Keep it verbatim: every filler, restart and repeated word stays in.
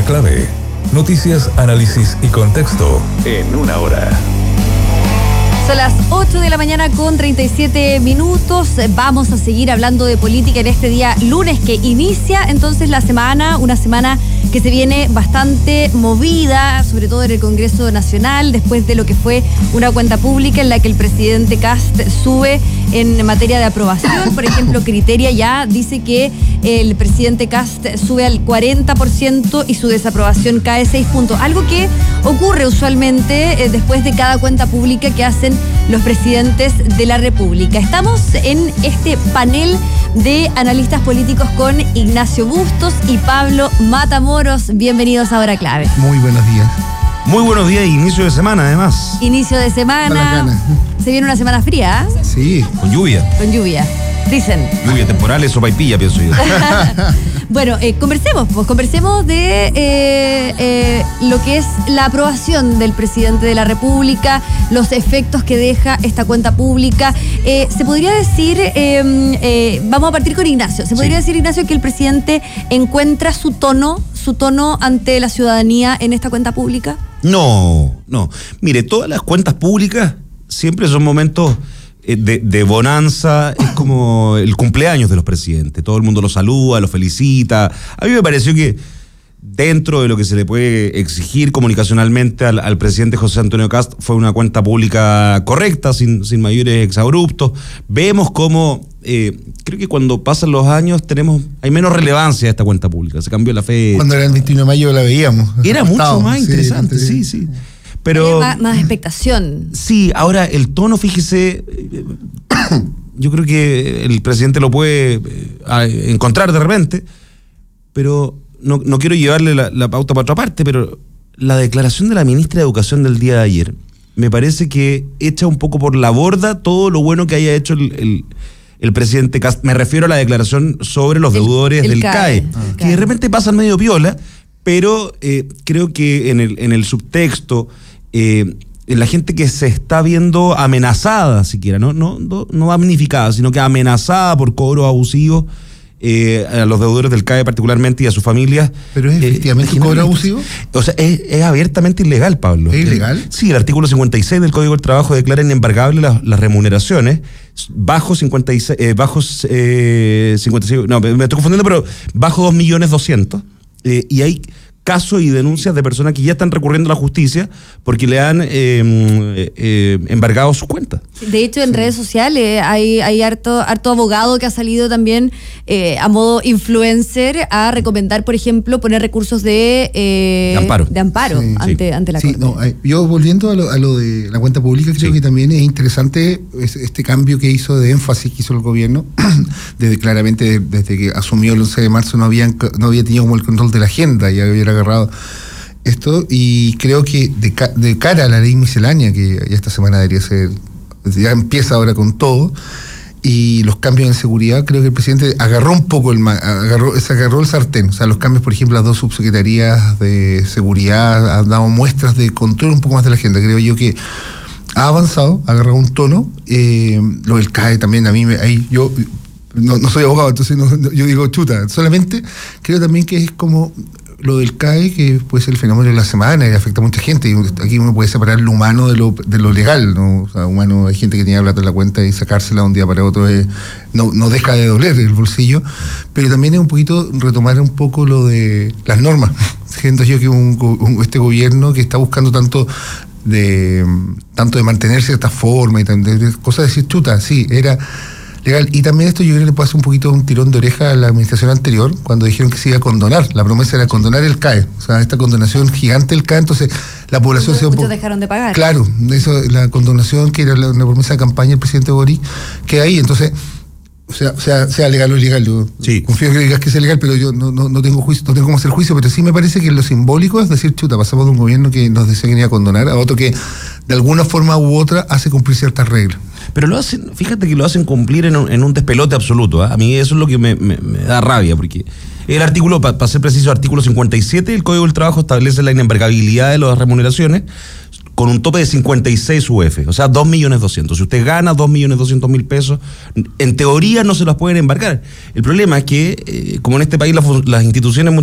Clave. Noticias, análisis y contexto en una hora. Son las ocho de la mañana con treinta y siete minutos. Vamos a seguir hablando de política en este día lunes que inicia entonces la semana, una semana que se viene bastante movida, sobre todo en el Congreso Nacional, después de lo que fue una cuenta pública en la que el presidente Kast sube en materia de aprobación. Por ejemplo, Criteria ya dice que el presidente Kast sube al cuarenta por ciento y su desaprobación cae seis puntos. Algo que ocurre usualmente eh, después de cada cuenta pública que hacen los presidentes de la República. Estamos en este panel de analistas políticos con Ignacio Bustos y Pablo Matamoros. Bienvenidos a Hora Clave. Muy buenos días. Muy buenos días, inicio de semana además. Inicio de semana. Se viene una semana fría. ¿eh? Sí. Con lluvia. Con lluvia. Dicen. Lluvia temporal, sopaipilla, pienso yo. Bueno, eh, conversemos, pues conversemos de eh, eh, lo que es la aprobación del presidente de la República, los efectos que deja esta cuenta pública. Eh, se podría decir, eh, eh, vamos a partir con Ignacio, se podría sí. decir, Ignacio, que el presidente encuentra su tono, su tono ante la ciudadanía en esta cuenta pública. No, no. Mire, todas las cuentas públicas siempre son momentos De, de bonanza, es como el cumpleaños de los presidentes. Todo el mundo los saluda, los felicita. A mí me pareció que dentro de lo que se le puede exigir comunicacionalmente al, al presidente José Antonio Kast fue una cuenta pública correcta, sin, sin mayores exabruptos. Vemos cómo, eh, creo que cuando pasan los años tenemos hay menos relevancia a esta cuenta pública. Se cambió la fe. Cuando era el veintiuno de mayo la veíamos. Era mucho más interesante, sí, sí. sí. Pero más, más expectación. Sí, ahora el tono, fíjese, yo creo que el presidente lo puede eh, encontrar de repente, pero no, no quiero llevarle la, la pauta para otra parte, pero la declaración de la ministra de Educación del día de ayer me parece que echa un poco por la borda todo lo bueno que haya hecho el, el, el presidente Kast. Me refiero a la declaración sobre los deudores el, el del C A E, C A E, que de repente pasan medio piola, pero eh, creo que en el, en el subtexto, Eh, la gente que se está viendo amenazada siquiera, no, no, no, no damnificada, sino que amenazada por cobros abusivos, eh, a los deudores del C A E particularmente y a sus familias. ¿Pero es efectivamente eh, un cobro abusivo? O sea, es, es abiertamente ilegal, Pablo. ¿Es ilegal? Sí, el artículo cincuenta y seis del Código del Trabajo declara inembargables las, las remuneraciones bajo cincuenta y seis, eh, bajo eh, cincuenta y seis, no, me, me estoy confundiendo, pero bajo dos millones doscientos, eh, y hay casos y denuncias de personas que ya están recurriendo a la justicia porque le han eh, eh, embargado sus cuentas. De hecho, en sí. redes sociales hay, hay harto, harto abogado que ha salido también eh, a modo influencer a recomendar, por ejemplo, poner recursos de, eh, de amparo, de amparo sí. ante, sí. ante la sí, Corte. No, yo volviendo a lo, a lo de la cuenta pública, creo sí. que también es interesante este cambio que hizo de énfasis que hizo el gobierno, desde claramente desde que asumió el once de marzo no, habían, no había tenido como el control de la agenda, ya había agarrado esto, y creo que de, ca- de cara a la ley miscelánea, que ya esta semana debería ser, ya empieza ahora con todo, y los cambios en seguridad, creo que el presidente agarró un poco el agarró, se agarró el sartén. O sea, los cambios, por ejemplo, las dos subsecretarías de seguridad han dado muestras de control un poco más de la agenda. Creo yo que ha avanzado, ha agarrado un tono. Eh, lo del C A E también, a mí me, ahí yo no, no soy abogado, entonces no, no, yo digo chuta. Solamente creo también que es como lo del C A E, que puede ser el fenómeno de la semana y afecta a mucha gente. Y aquí uno puede separar lo humano de lo, de lo legal, ¿no? O sea, humano, hay gente que tiene plata en la cuenta y sacársela de un día para otro es, no, no deja de doler el bolsillo. Pero también es un poquito retomar un poco lo de las normas. Siento yo que un, un, este gobierno que está buscando tanto de tanto de mantener cierta forma y de cosas de decir chuta, sí, era legal. Y también esto yo creo que le puede hacer un poquito un tirón de oreja a la administración anterior, cuando dijeron que se iba a condonar. La promesa era condonar el C A E. O sea, esta condonación gigante del C A E, entonces la población se... Muchos dejaron de pagar. Claro, eso, la condonación, que era la, una promesa de campaña del presidente Boric, que ahí, entonces, o sea, sea, sea legal o ilegal, yo sí. confío que digas que sea legal, pero yo no, no, no tengo juicio, no tengo cómo hacer juicio, pero sí me parece que lo simbólico es decir, chuta, pasamos de un gobierno que nos decía que iba a condonar a otro que de alguna forma u otra hace cumplir ciertas reglas. Pero lo hacen, fíjate que lo hacen cumplir en un, en un despelote absoluto, ¿eh? A mí eso es lo que me, me, me da rabia, porque el artículo, para pa ser preciso, artículo cincuenta y siete del Código del Trabajo establece la inembargabilidad de las remuneraciones con un tope de cincuenta y seis U F, o sea, dos millones doscientos. Si usted gana dos millones doscientos mil pesos, en teoría no se las pueden embargar. El problema es que, eh, como en este país las, las instituciones